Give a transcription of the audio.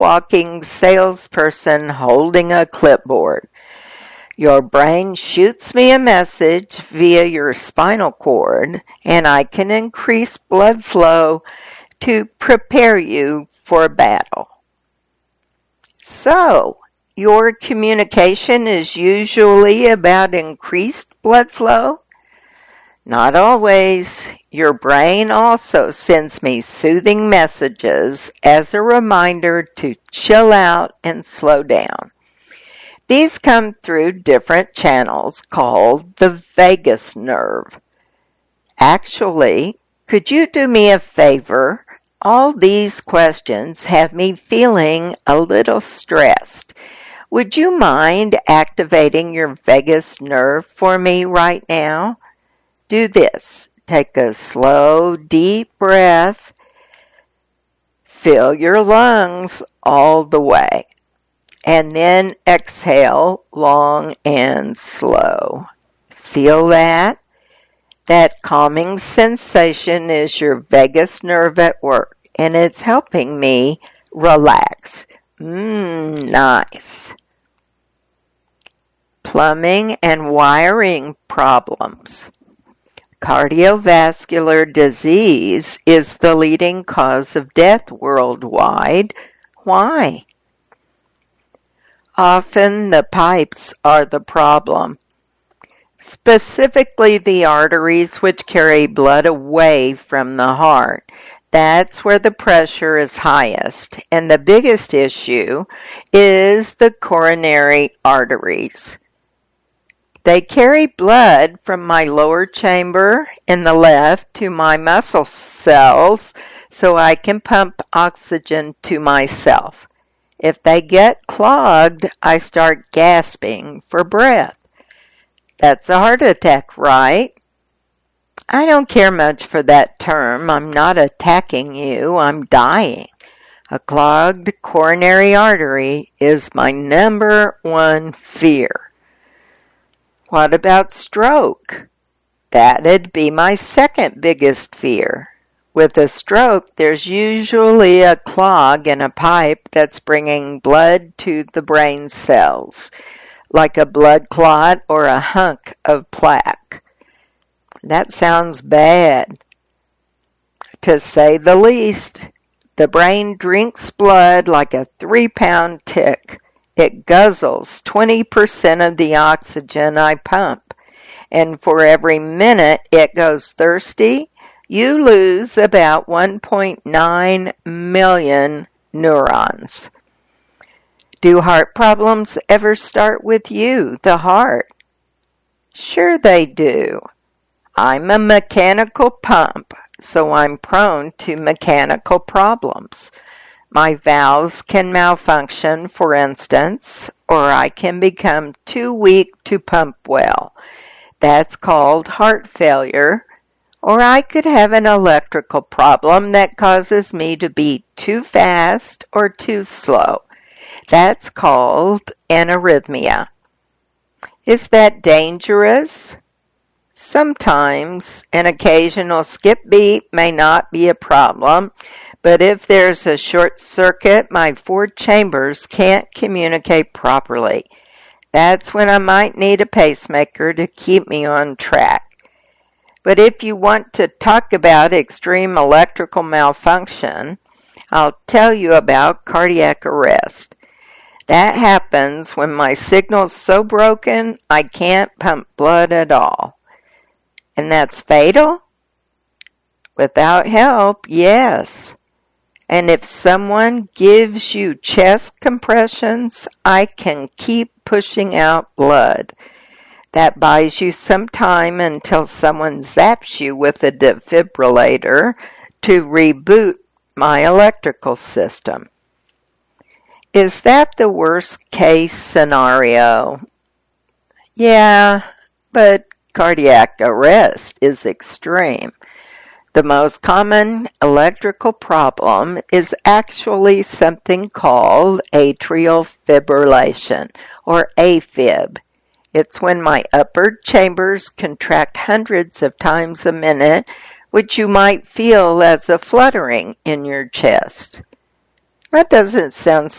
walking salesperson holding a clipboard. Your brain shoots me a message via your spinal cord, and I can increase blood flow to prepare you for battle. So, your communication is usually about increased blood flow? Not always. Your brain also sends me soothing messages as a reminder to chill out and slow down. These come through different channels called the vagus nerve. Actually, could you do me a favor? All these questions have me feeling a little stressed. Would you mind activating your vagus nerve for me right now? Do this. Take a slow, deep breath. Fill your lungs all the way. And then exhale long and slow. Feel that? That calming sensation is your vagus nerve at work, and it's helping me relax. Nice. Plumbing and wiring problems. Cardiovascular disease is the leading cause of death worldwide. Why? Often the pipes are the problem, specifically the arteries which carry blood away from the heart. That's where the pressure is highest, and the biggest issue is the coronary arteries. They carry blood from my lower chamber in the left to my muscle cells so I can pump oxygen to myself. If they get clogged, I start gasping for breath. That's a heart attack, right? I don't care much for that term. I'm not attacking you. I'm dying. A clogged coronary artery is my number one fear. What about stroke? That'd be my second biggest fear. With a stroke, there's usually a clog in a pipe that's bringing blood to the brain cells, like a blood clot or a hunk of plaque. That sounds bad, to say the least. The brain drinks blood like a 3-pound tick. It guzzles 20% of the oxygen I pump, and for every minute it goes thirsty, you lose about 1.9 million neurons. Do heart problems ever start with you, the heart? Sure they do. I'm a mechanical pump, so I'm prone to mechanical problems. My valves can malfunction, for instance, or I can become too weak to pump well. That's called heart failure. Or I could have an electrical problem that causes me to beat too fast or too slow. That's called an arrhythmia. Is that dangerous? Sometimes an occasional skip beat may not be a problem, but if there's a short circuit, my 4 chambers can't communicate properly. That's when I might need a pacemaker to keep me on track. But if you want to talk about extreme electrical malfunction, I'll tell you about cardiac arrest. That happens when my signal's so broken I can't pump blood at all. And that's fatal? Without help, yes. And if someone gives you chest compressions, I can keep pushing out blood. That buys you some time until someone zaps you with a defibrillator to reboot my electrical system. Is that the worst case scenario? Yeah, but cardiac arrest is extreme. The most common electrical problem is actually something called atrial fibrillation, or AFib. It's when my upper chambers contract hundreds of times a minute, which you might feel as a fluttering in your chest. That doesn't sound